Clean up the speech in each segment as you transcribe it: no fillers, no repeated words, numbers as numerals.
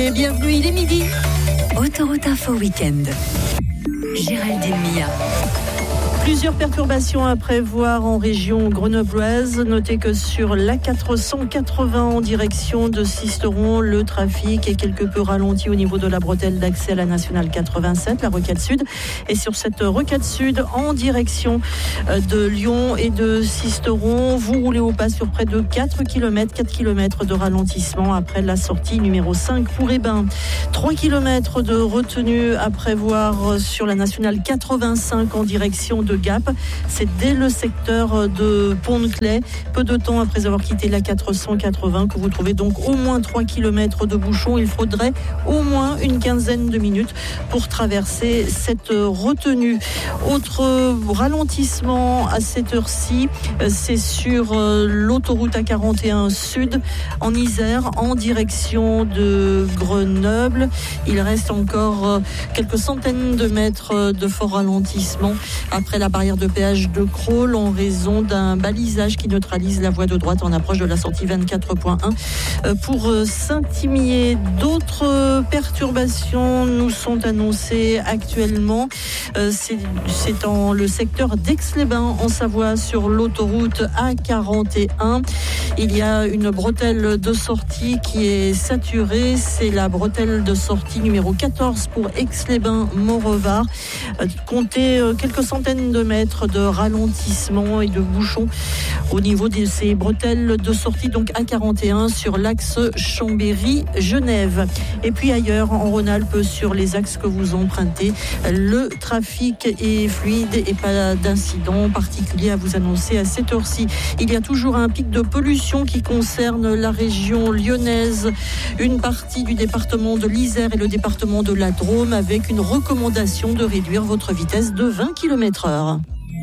et bienvenue, il est midi. Autoroute Info Week-end. Géraldine Mia. Plusieurs perturbations à prévoir en région grenobloise. Notez que sur l'A480 en direction de Sisteron, le trafic est quelque peu ralenti au niveau de la bretelle d'accès à la nationale 87, la rocade sud. Et sur cette rocade sud en direction de Lyon et de Sisteron, vous roulez au pas sur près de 4 km de ralentissement après la sortie numéro 5 pour Hébin. 3 km de retenue à prévoir sur la nationale 85 en direction de Gap. C'est dès le secteur de Pont-de-Claix, peu de temps après avoir quitté la 480, que vous trouvez donc au moins 3 km de bouchons. Il faudrait au moins une quinzaine de minutes pour traverser cette retenue. Autre ralentissement à cette heure-ci, c'est sur l'autoroute A41 Sud en Isère en direction de Grenoble. Il reste encore quelques centaines de mètres de fort ralentissement après la barrière de péage de Crolles en raison d'un balisage qui neutralise la voie de droite en approche de la sortie 24.1. Pour Saint-Imier, d'autres perturbations nous sont annoncées actuellement. C'est dans le secteur d'Aix-les-Bains en Savoie sur l'autoroute A41. Il y a une bretelle de sortie qui est saturée. C'est la bretelle de sortie numéro 14 pour Aix-les-Bains-Maurevar. Comptez quelques centaines de mètres de ralentissement et de bouchons au niveau de ces bretelles de sortie, donc A41 sur l'axe Chambéry-Genève. Et puis ailleurs en Rhône-Alpes, sur les axes que vous empruntez, le trafic est fluide et pas d'incident particulier à vous annoncer à cette heure-ci. Il y a toujours un pic de pollution qui concerne la région lyonnaise, une partie du département de l'Isère et le département de la Drôme, avec une recommandation de réduire votre vitesse de 20 km/h.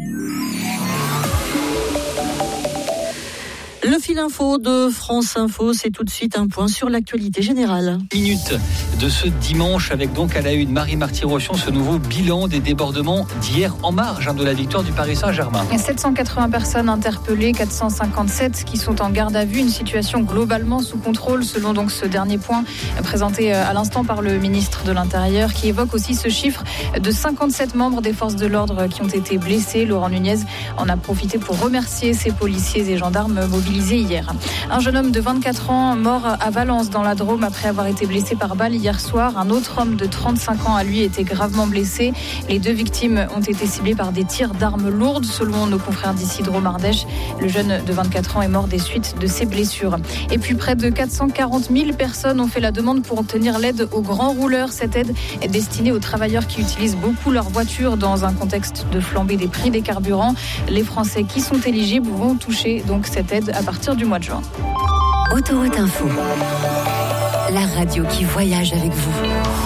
Le fil info de France Info, c'est tout de suite un point sur l'actualité générale. Minute de ce dimanche avec donc à la une Marie-Marty Rochon, ce nouveau bilan des débordements d'hier en marge de la victoire du Paris Saint-Germain. 780 personnes interpellées, 457 qui sont en garde à vue, une situation globalement sous contrôle selon donc ce dernier point présenté à l'instant par le ministre de l'Intérieur, qui évoque aussi ce chiffre de 57 membres des forces de l'ordre qui ont été blessés. Laurent Nunez en a profité pour remercier ces policiers et gendarmes mobilisés hier. Un jeune homme de 24 ans mort à Valence dans la Drôme après avoir été blessé par balle hier soir. Un autre homme de 35 ans a lui été gravement blessé. Les deux victimes ont été ciblées par des tirs d'armes lourdes selon nos confrères d'ici Drôme Ardèche. Le jeune de 24 ans est mort des suites de ses blessures. Et puis près de 440 000 personnes ont fait la demande pour obtenir l'aide aux grands rouleurs. Cette aide est destinée aux travailleurs qui utilisent beaucoup leur voiture dans un contexte de flambée des prix des carburants. Les Français qui sont éligibles vont toucher donc cette aide à partir du mois de juin. Autoroute Info, la radio qui voyage avec vous.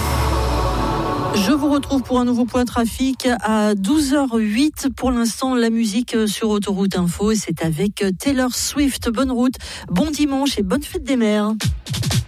Je vous retrouve pour un nouveau point trafic à 12h08. Pour l'instant, la musique sur Autoroute Info, et c'est avec Taylor Swift. Bonne route, bon dimanche et bonne fête des mères.